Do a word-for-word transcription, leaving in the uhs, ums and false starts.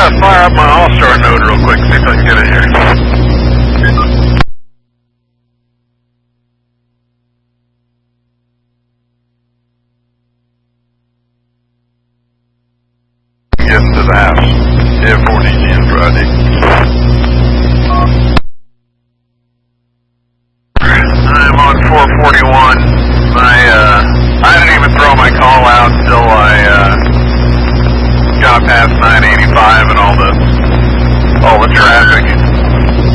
uh, fire up my All-Star node real quick, see if I can get it here. Get into the house. Yeah, four D G and Friday. I'm on four forty-one. I, uh, I didn't even throw my call out until I, uh, got past nine eighty-five and all the, all the traffic.